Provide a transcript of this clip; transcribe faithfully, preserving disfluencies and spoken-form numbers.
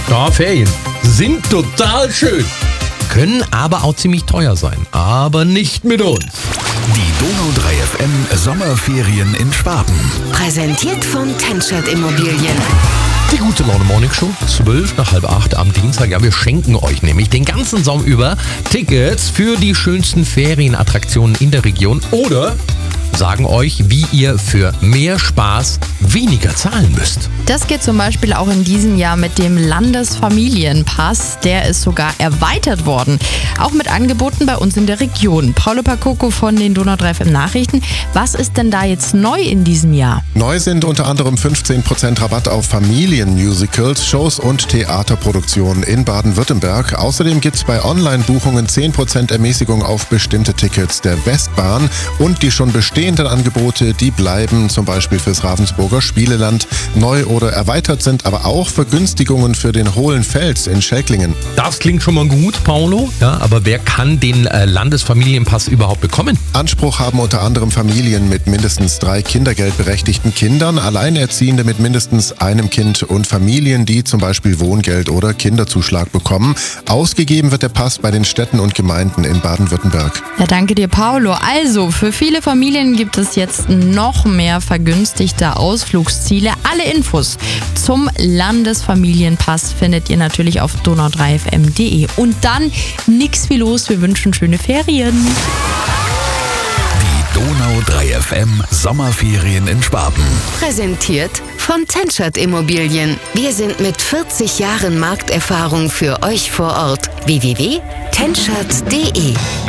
Ja, Ferien sind total schön, können aber auch ziemlich teuer sein. Aber nicht mit uns. Die Donau drei F M Sommerferien in Schwaben. Präsentiert von Tenschert Immobilien. Die gute Laune Morning Show, zwölf nach halb acht am Dienstag. Ja, wir schenken euch nämlich den ganzen Sommer über Tickets für die schönsten Ferienattraktionen in der Region oder sagen euch, wie ihr für mehr Spaß weniger zahlen müsst. Das geht zum Beispiel auch in diesem Jahr mit dem Landesfamilienpass. Der ist sogar erweitert worden. Auch mit Angeboten bei uns in der Region. Paulo Pakoko von den Donau drei F M Nachrichten. Was ist denn da jetzt neu in diesem Jahr? Neu sind unter anderem fünfzehn Prozent Rabatt auf Familienmusicals, Shows und Theaterproduktionen in Baden-Württemberg. Außerdem gibt es bei Online-Buchungen zehn Prozent Ermäßigung auf bestimmte Tickets der Westbahn. Und die schon bestehenden Angebote, die bleiben zum Beispiel fürs Ravensburger Spieleland. Neu oder erweitert sind aber auch Vergünstigungen für den Hohlen Fels in Schelklingen. Das klingt schon mal gut, Paulo. Ja, aber wer kann den äh, Landesfamilienpass überhaupt bekommen? Anspruch haben unter anderem Familien mit mindestens drei kindergeldberechtigten Kindern, Alleinerziehende mit mindestens einem Kind und Familien, die zum Beispiel Wohngeld oder Kinderzuschlag bekommen. Ausgegeben wird der Pass bei den Städten und Gemeinden in Baden-Württemberg. Ja, danke dir, Paulo. Also, für viele Familien gibt es jetzt noch mehr vergünstigte Ausflugsziele. Alle Infos zum Landesfamilienpass findet ihr natürlich auf donau drei f m punkt d e. Und dann nix wie los, wir wünschen schöne Ferien. Die Donau drei F M Sommerferien in Schwaben. Präsentiert von Tenschert Immobilien. Wir sind mit vierzig Jahren Markterfahrung für euch vor Ort. w w w punkt tenschert punkt d e